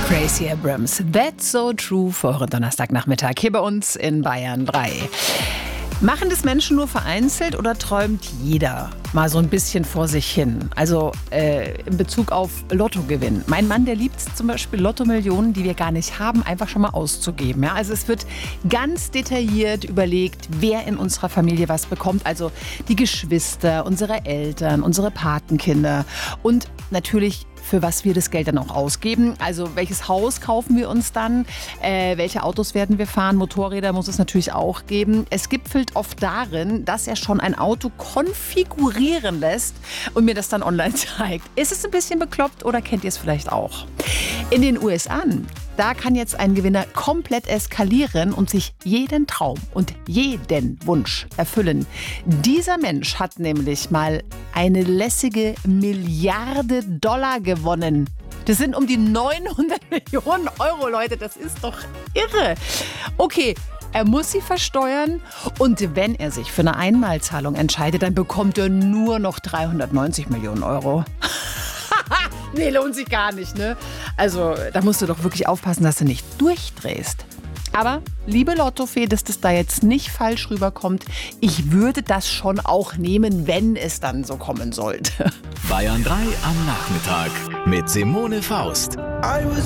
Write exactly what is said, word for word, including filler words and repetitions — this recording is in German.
Gracie Abrams, That's So True, für euren Donnerstagnachmittag hier bei uns in Bayern drei. Machen das Menschen nur vereinzelt oder träumt jeder mal so ein bisschen vor sich hin? Also äh, in Bezug auf Lottogewinn. Mein Mann, der liebt es zum Beispiel, Lottomillionen, die wir gar nicht haben, einfach schon mal auszugeben. Ja? Also es wird ganz detailliert überlegt, wer in unserer Familie was bekommt. Also die Geschwister, unsere Eltern, unsere Patenkinder und natürlich für was wir das Geld dann auch ausgeben. Also welches Haus kaufen wir uns dann? Äh, welche Autos werden wir fahren? Motorräder muss es natürlich auch geben. Es gipfelt oft darin, dass er schon ein Auto konfigurieren lässt und mir das dann online zeigt. Ist es ein bisschen bekloppt oder kennt ihr es vielleicht auch? In den U S A, da kann jetzt ein Gewinner komplett eskalieren und sich jeden Traum und jeden Wunsch erfüllen. Dieser Mensch hat nämlich mal eine lässige Milliarde Dollar gewonnen. Das sind um die neunhundert Millionen Euro, Leute. Das ist doch irre. Okay, er muss sie versteuern und wenn er sich für eine Einmalzahlung entscheidet, dann bekommt er nur noch dreihundertneunzig Millionen Euro. Nee, lohnt sich gar nicht, ne? Also, da musst du doch wirklich aufpassen, dass du nicht durchdrehst. Aber, liebe Lottofee, dass das da jetzt nicht falsch rüberkommt, ich würde das schon auch nehmen, wenn es dann so kommen sollte. Bayern drei am Nachmittag mit Simone Faust.